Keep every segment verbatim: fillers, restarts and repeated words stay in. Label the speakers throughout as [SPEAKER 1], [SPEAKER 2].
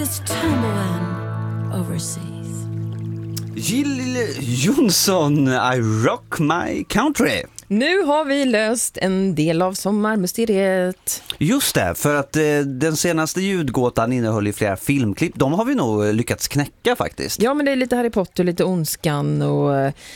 [SPEAKER 1] It's tumbling overseas.
[SPEAKER 2] Jill Johnson, I rock my country.
[SPEAKER 3] Nu har vi löst en del av sommarmysteriet.
[SPEAKER 2] Just det, för att eh, den senaste ljudgåtan innehöll ju flera filmklipp. De har vi nog lyckats knäcka faktiskt.
[SPEAKER 3] Ja, men det är lite Harry Potter, lite Ondskan och,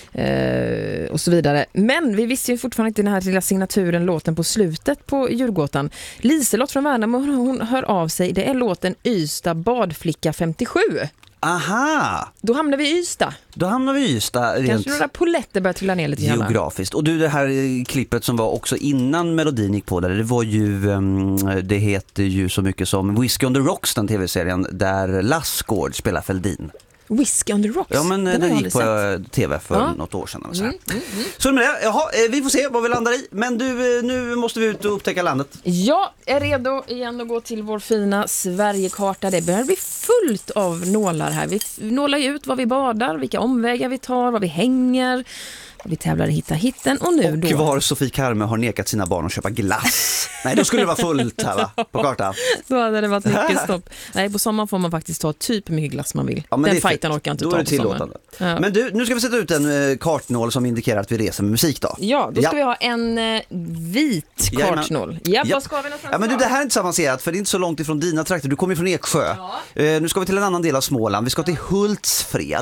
[SPEAKER 3] eh, och så vidare. Men vi visste ju fortfarande inte den här lilla signaturen, låten på slutet på ljudgåtan. Liselott från Värnamo, hon hör av sig. Det är låten Ystad badflicka femtiosju.
[SPEAKER 2] Aha!
[SPEAKER 3] Då hamnar vi i Ystad.
[SPEAKER 2] Då hamnar vi i Ystad rent
[SPEAKER 3] Kanske några poletter börjar trilla ner lite grann.
[SPEAKER 2] geografiskt. Och du, det här klippet som var också innan melodin gick på där, det var ju, um, det heter ju så mycket som Whiskey on the Rocks, den tv-serien där Lassgård spelar Fälldin.
[SPEAKER 3] Whiskey on the Rocks.
[SPEAKER 2] Ja, men den, den gick på
[SPEAKER 3] sett.
[SPEAKER 2] tv för
[SPEAKER 3] ja.
[SPEAKER 2] något år sedan. Eller så
[SPEAKER 3] Mm, mm, mm.
[SPEAKER 2] så med det, jaha, vi får se vad vi landar i. Men du, nu måste vi ut och upptäcka landet.
[SPEAKER 3] Jag är redo igen att gå till vår fina Sverigekarta. Det börjar bli fullt av nålar här. Vi nålar ju ut var vi badar, vilka omvägar vi tar, var vi hänger. Vi tävlar i Hitta hitten och nu
[SPEAKER 2] och
[SPEAKER 3] då...
[SPEAKER 2] var Sofie Karme har nekat sina barn att köpa glass. Nej, då skulle det vara fullt här va? På kartan.
[SPEAKER 3] Då hade det varit mycket stopp. Nej, på sommaren får man faktiskt ta typ hur mycket glass man vill.
[SPEAKER 2] Ja,
[SPEAKER 3] den fighten orkar jag inte
[SPEAKER 2] då
[SPEAKER 3] ta
[SPEAKER 2] är det
[SPEAKER 3] på
[SPEAKER 2] tillåtande.
[SPEAKER 3] Ja.
[SPEAKER 2] Men du, nu ska vi sätta ut en eh, kartnål som indikerar att vi reser med musik då.
[SPEAKER 3] Ja, då ska
[SPEAKER 2] ja.
[SPEAKER 3] vi ha en eh, vit kartnål. Ja, vad ska vi någonstans?
[SPEAKER 2] Ja, men du, det här är inte så avancerat för det är inte så långt ifrån dina trakter. Du kommer ju från Eksjö.
[SPEAKER 3] Ja.
[SPEAKER 2] Eh, nu ska vi till en annan del av Småland. Vi ska till Hultsfred.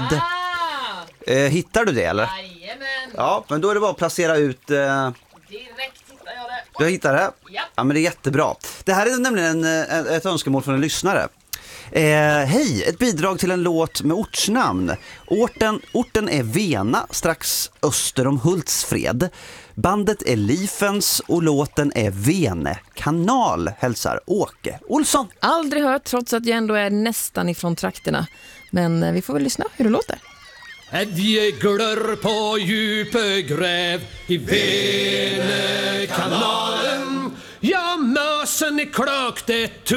[SPEAKER 3] Ah!
[SPEAKER 2] Eh, hittar du det eller?
[SPEAKER 3] Jajamän.
[SPEAKER 2] Ja, men då är det bara att placera ut... Eh...
[SPEAKER 3] Direkt hittar jag det.
[SPEAKER 2] Du hittar det?
[SPEAKER 3] Ja.
[SPEAKER 2] Ja, men det är jättebra. Det här är nämligen en, ett önskemål från en lyssnare. Eh, Hej, ett bidrag till en låt med ortsnamn. Orten, orten är Vena, strax öster om Hultsfred. Bandet är Lifens och låten är Vene kanal, hälsar Åke Olsson.
[SPEAKER 3] Aldrig hört, trots att jag ändå är nästan ifrån trakterna. Men eh, vi får väl lyssna hur det låter.
[SPEAKER 4] Ädjeglar på djupegräv i Venekanalen. Ja, mösen i klökte